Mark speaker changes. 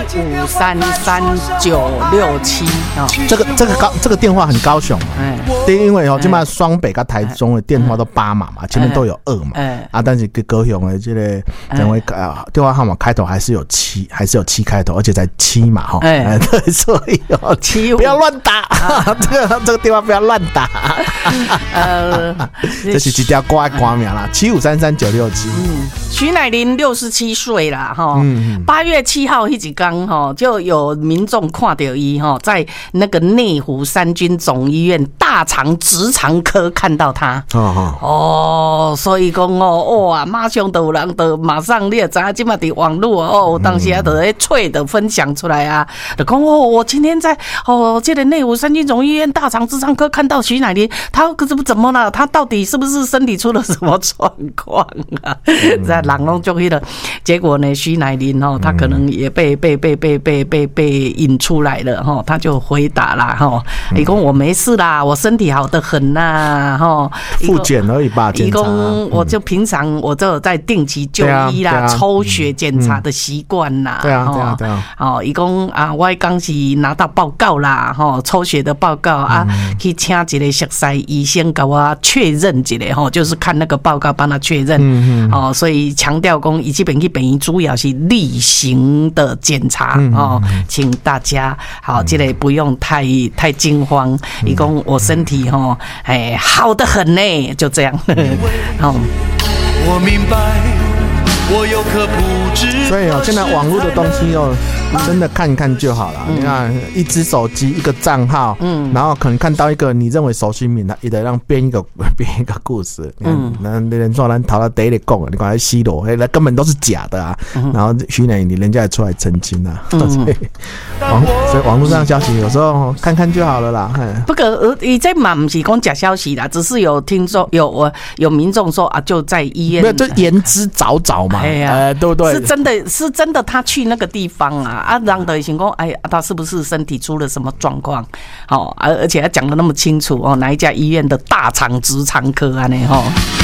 Speaker 1: 0533967967哦。
Speaker 2: 这个电话很高雄嘛，因为现在双北跟台中的电话都8码嘛，前面都有2嘛，但是高雄的这个整位电话号码开头还是有7开头，而且才7码哈，对，所以不要乱打，这个电话不要乱打，这是一条歌的歌名啦，75339667。
Speaker 1: 徐乃麟67岁啦，哈，8月7号那一天哈，就有民众看到伊哈，在那个内湖三军总医院大肠直肠科看到他，所以讲哇，马上就有人就马上你也知道，今嘛在网络当时就在吹的分享出来啊，就讲我今天在这个内湖三军总医院大肠直肠科看到徐乃麟，他可是怎么了？他到底是不是身体出了什么状况啊？在人拢就去了，结果呢，徐乃麟他可能也被引出来了他就回答啦伊说我没事啦，我身体好得很呐
Speaker 2: 复检而已吧，检查。
Speaker 1: 我就平常我都有在定期就医啦，抽血检查的习惯啦。
Speaker 2: 对啊。
Speaker 1: 伊说我刚是拿到报告啦抽血的报告去请一个熟悉医生给我确认一下就是看那个报告帮他确认所以强调说他这边去病院主要是例行的检查请大家这个不用太惊慌。他说我身体好得很呢，就这样。
Speaker 3: 我明白，我有颗不知。
Speaker 2: 所以现在网络的东西真的看一看就好了。你看，一只手机一个账号，然后可能看到一个你认为熟悉名，也得让编一个故事。那人说咱逃到地里讲，你赶快吸罗，那根本都是假的啊。然后徐乃麟人家也出来澄清啊。所以网络上消息有时候看看就好了啦。
Speaker 1: 不过伊这嘛不是讲假消息啦，只是有听众有民众说就在医院，
Speaker 2: 没有就言之凿凿嘛，对不对？
Speaker 1: 是真的，他去那个地方人的想说，他是不是身体出了什么状况？而且他讲得那么清楚哪一家医院的大肠直肠科